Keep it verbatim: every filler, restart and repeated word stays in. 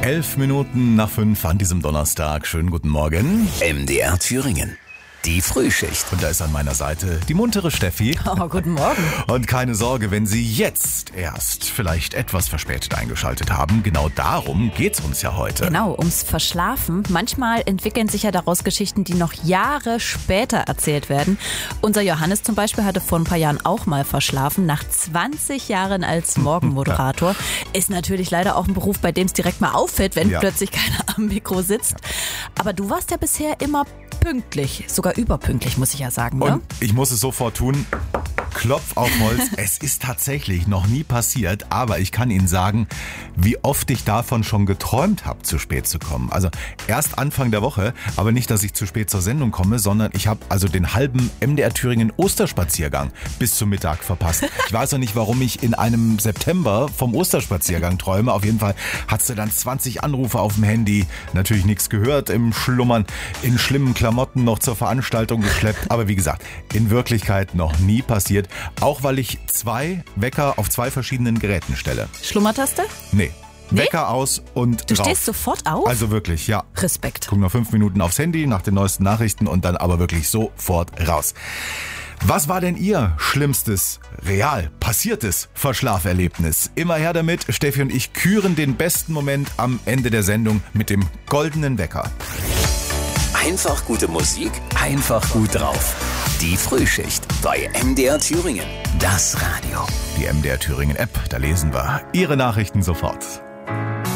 Elf Minuten nach fünf an diesem Donnerstag. Schönen guten Morgen. M D R Thüringen. Die Frühschicht. Und da ist an meiner Seite die muntere Steffi. Oh, guten Morgen. Und keine Sorge, wenn Sie jetzt erst vielleicht etwas verspätet eingeschaltet haben. Genau darum geht's uns ja heute. Genau, ums Verschlafen. Manchmal entwickeln sich ja daraus Geschichten, die noch Jahre später erzählt werden. Unser Johannes zum Beispiel hatte vor ein paar Jahren auch mal verschlafen. Nach zwanzig Jahren als Morgenmoderator. Ist natürlich leider auch ein Beruf, bei dem es direkt mal auffällt, wenn Ja. plötzlich keiner am Mikro sitzt. Aber du warst ja bisher immer pünktlich. Sogar überpünktlich, muss ich ja sagen. Ne? Und ich muss es sofort tun. Klopf auf Holz. Es ist tatsächlich noch nie passiert, aber ich kann Ihnen sagen, wie oft ich davon schon geträumt habe, zu spät zu kommen. Also erst Anfang der Woche, aber nicht, dass ich zu spät zur Sendung komme, sondern ich habe also den halben M D R Thüringen Osterspaziergang bis zum Mittag verpasst. Ich weiß noch nicht, warum ich in einem September vom Osterspaziergang träume. Auf jeden Fall hattest du dann zwanzig Anrufe auf dem Handy, natürlich nichts gehört im Schlummern, in schlimmen Klamotten noch zur Veranstaltung geschleppt. Aber wie gesagt, in Wirklichkeit noch nie passiert. Auch weil ich zwei Wecker auf zwei verschiedenen Geräten stelle. Schlummertaste? Nee. Nee? Wecker aus und Du rauf. stehst sofort auf? Also wirklich, ja. Respekt. Guck noch fünf Minuten aufs Handy nach den neuesten Nachrichten und dann aber wirklich sofort raus. Was war denn Ihr schlimmstes, real passiertes Verschlaferlebnis? Immer her damit. Steffi und ich küren den besten Moment am Ende der Sendung mit dem goldenen Wecker. Einfach gute Musik, einfach gut drauf. Die Frühschicht bei M D R Thüringen. Das Radio. Die M D R Thüringen App, da lesen wir Ihre Nachrichten sofort.